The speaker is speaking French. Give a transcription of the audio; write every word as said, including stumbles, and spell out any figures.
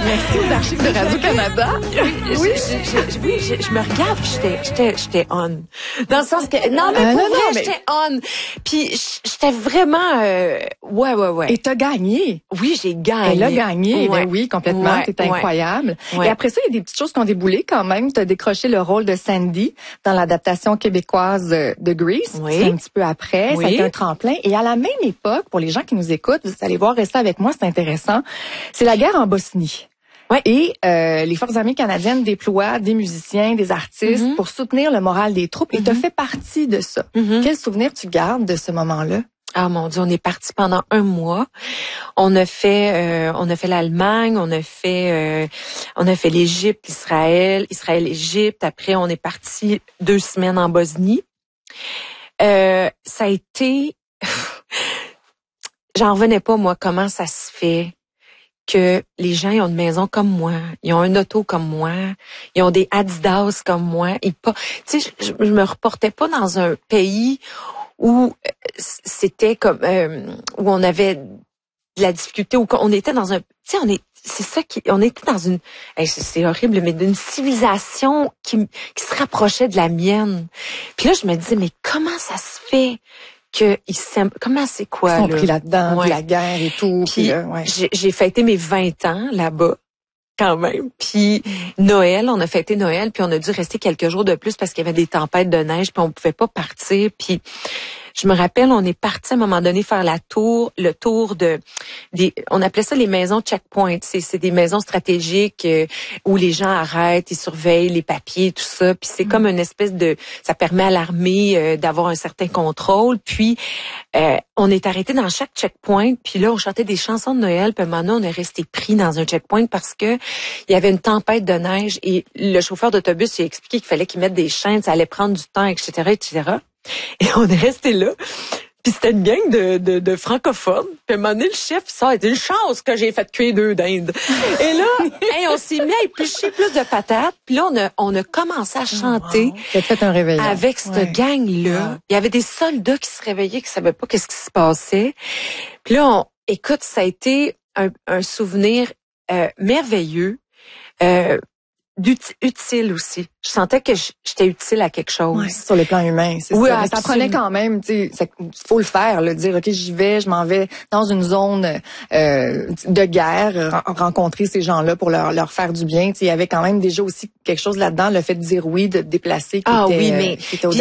Merci aux archives de Radio-Canada. Oui, oui. Je, je, oui, je, je me regarde, puis j'étais, j'étais, j'étais on. Dans le sens que, non, mais euh, pour non, vrai, non, mais... j'étais on. Puis j'étais vraiment, euh, ouais, ouais, ouais. Et t'as gagné. Oui, j'ai gagné. Elle a gagné, ouais. ben oui, complètement. Ouais, T'es incroyable. Ouais. Et après ça, il y a des petites choses qui ont déboulé quand même. T'as décroché le rôle de Sandy dans l'adaptation québécoise de Grease. Oui. C'est un petit peu après. Oui. Ça a été un tremplin. Et à la même époque, pour les gens qui nous écoutent, vous allez voir, restez avec moi, c'est intéressant. C'est la guerre en Bosnie. Ouais. Et euh, les Forces armées canadiennes déploient des musiciens, des artistes Mm-hmm. pour soutenir le moral des troupes. Et Mm-hmm. tu as fait partie de ça. Mm-hmm. Quel souvenir tu gardes de ce moment-là? Ah mon Dieu, on est parti pendant un mois. On a fait, euh, on a fait l'Allemagne, on a fait, euh, on a fait l'Égypte, l'Israël, Israël, Égypte. Après, on est parti deux semaines en Bosnie. Euh, ça a été, j'en revenais pas moi. Comment ça se fait que les gens ils ont une maison comme moi, ils ont un auto comme moi, ils ont des Adidas comme moi. Ils pas, tu sais, je, je me reportais pas dans un pays où c'était comme euh, où on avait de la difficulté, où on était dans un, tu sais, on est, c'est ça qui, on était dans une, hey, c'est horrible, mais d'une civilisation qui qui se rapprochait de la mienne. Puis là, je me disais, mais comment ça se fait que ils s'aiment, comment c'est quoi Ils sont là? pris là-dedans, Ouais. de la guerre et tout. Puis, puis là, ouais. j'ai, j'ai fêté mes vingt ans là-bas. Quand même. Puis Noël, on a fêté Noël, puis on a dû rester quelques jours de plus parce qu'il y avait des tempêtes de neige, puis on pouvait pas partir. Puis je me rappelle, on est parti à un moment donné faire la tour, le tour de des, on appelait ça les maisons checkpoint. C'est, c'est des maisons stratégiques euh, où les gens arrêtent, ils surveillent les papiers, tout ça. Puis c'est mmh. comme une espèce de, ça permet à l'armée euh, d'avoir un certain contrôle. Puis euh, on est arrêté dans chaque checkpoint. Puis là, on chantait des chansons de Noël. Puis maintenant, on est resté pris dans un checkpoint parce que il y avait une tempête de neige et le chauffeur d'autobus il a expliqué qu'il fallait qu'il mette des chaînes, ça allait prendre du temps, et cetera, et cetera. Et on est resté là. Puis c'était une gang de, de, de francophones. Puis à un moment donné, le chef, ça, c'était une chance que j'ai fait cuire deux dindes. Et là, hey, on s'est mis à éplucher plus de patates. Puis là, on a, on a commencé à chanter. Wow. fait un réveillon. Avec cette ouais. gang-là. Ouais. Il y avait des soldats qui se réveillaient, qui savaient pas qu'est-ce qui se passait. Puis là, on, écoute, ça a été un, un souvenir euh, merveilleux. Euh, utile aussi. Je sentais que j'étais utile à quelque chose. Ouais, sur le plan humain, c'est oui, ça. Ça prenait quand même, tu sais, faut le faire, le dire, ok, j'y vais, je m'en vais dans une zone euh, de guerre, rencontrer ces gens-là pour leur leur faire du bien. Tu sais, il y avait quand même déjà aussi quelque chose là-dedans, le fait de dire oui, de te déplacer. Qui ah était, oui, mais qui était